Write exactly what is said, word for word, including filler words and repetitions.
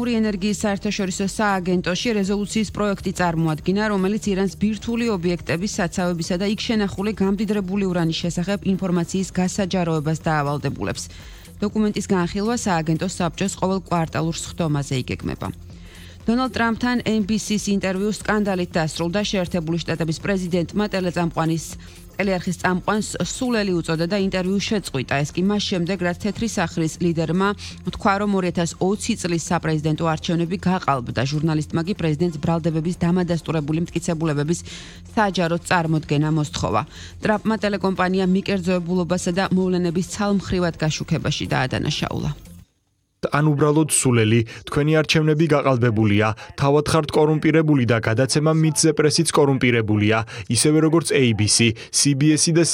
ატომური ენერგიის საერთაშორისო სააგენტოში რეზოლუციის პროექტი წარმოადგინა, რომელიც ირანს ბირთვული ობიექტების საცავებისა და იქ შენახული გამდიდრებული ურანის შესახებ ინფორმაციის გასაჯაროებას დაავალდებულებს. დოკუმენტის განხილვა სააგენტოს საბჭოს ყოველ კვარტალურ სხდომაზე იგეგმება. დონალდ ტრამპთან ენ ბი სის ინტერვიუ სკანდალით დასრულდა. შეერთებული შტატების პრეზიდენტმა ტელეწამყვანის ტელეარხის წამყვანს სულელი უწოდა და ინტერვიუ შეწყვიტა. ეს კი მას შემდეგ, რაც თეთრი სახლის ლიდერმა თქვა, რომ ორი ათას ოცი წლის საპრეზიდენტო არჩევნები გაყალბდა. ჟურნალისტმა კი პრეზიდენტს ბრალდებების დამადასტურებული მტკიცებულებების საჯაროდ წარმოდგენა მოსთხოვა. ტრამპმა ტელეკომპანია მიკერძოებულობასა და მოვლენების ცალმხრივად გაშუქებაში დაადანაშაულა. ან უბრალოდ სულელი, თქვენი არჩევნები გაყალბებულია, თავად ხართ კორუმპირებული და გადაცემა მითზე პრესიც კორუმპირებულია, ისევე როგორც ეი ბი სი, სი ბი ესი და